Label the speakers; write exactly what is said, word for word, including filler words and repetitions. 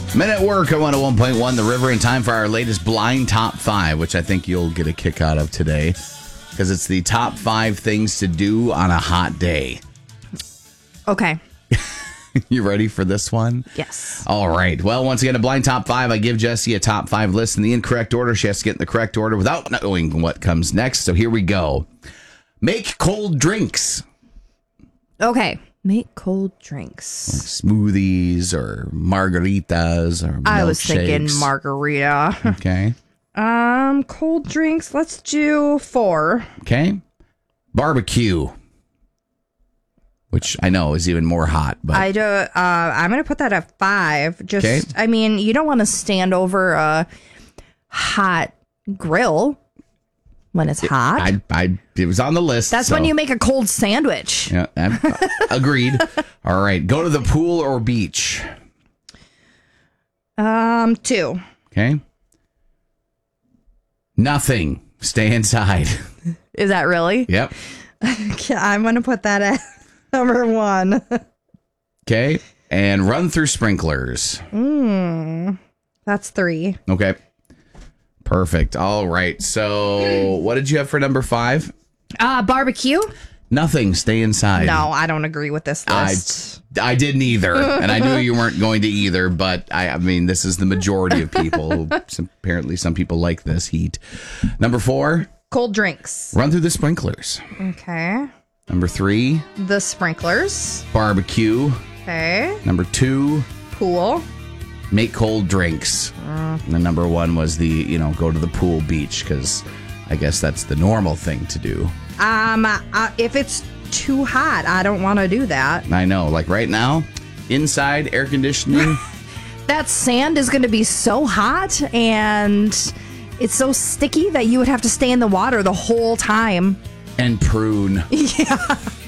Speaker 1: Men at Work at one oh one point one The River, in time for our latest blind top five, which I think you'll get a kick out of today because it's the top five things to do on a hot day.
Speaker 2: Okay.
Speaker 1: You ready for this one?
Speaker 2: Yes.
Speaker 1: All right. Well, once again, a blind top five. I give Jessie a top five list in the incorrect order. She has to get in the correct order without knowing what comes next. So here we go. Make cold drinks.
Speaker 2: Okay. Make cold drinks.
Speaker 1: Smoothies or margaritas or
Speaker 2: I was thinking
Speaker 1: milkshakes.
Speaker 2: margarita.
Speaker 1: Okay.
Speaker 2: Um, cold drinks. Let's do four.
Speaker 1: Okay. Barbecue. Which I know is even more hot, but
Speaker 2: I do. Uh, I'm gonna put that at five. Just,
Speaker 1: Okay.
Speaker 2: I mean, you don't want to stand over a hot grill when it's hot.
Speaker 1: I, I, it was on the list.
Speaker 2: That's
Speaker 1: so-
Speaker 2: when you make a cold sandwich.
Speaker 1: Yeah, I'm- agreed. All right, go to the pool or beach.
Speaker 2: Um, two.
Speaker 1: Okay. Nothing. Stay inside.
Speaker 2: Is that really?
Speaker 1: Yep.
Speaker 2: I'm gonna put that at number one.
Speaker 1: Okay. And run through sprinklers.
Speaker 2: Mm, that's three.
Speaker 1: Okay. Perfect. All right. So, what did you have for number five?
Speaker 2: Uh, barbecue?
Speaker 1: Nothing. Stay inside.
Speaker 2: No, I don't agree with this
Speaker 1: I,
Speaker 2: list.
Speaker 1: I didn't either. And I knew you weren't going to either, but I, I mean, this is the majority of people. Some, apparently, some people like this heat. Number four,
Speaker 2: Cold drinks.
Speaker 1: run through the sprinklers.
Speaker 2: Okay.
Speaker 1: Number three,
Speaker 2: The sprinklers.
Speaker 1: barbecue.
Speaker 2: Okay.
Speaker 1: Number two,
Speaker 2: Pool.
Speaker 1: make cold drinks. And then number one was the, you know, go to the pool, beach, because I guess that's the normal thing to do.
Speaker 2: Um, uh, if it's too hot, I don't want to do that.
Speaker 1: I know, like right now, inside air conditioning.
Speaker 2: That sand is going to be so hot and it's so sticky that you would have to stay in the water the whole time.
Speaker 1: And prune.
Speaker 2: Yeah.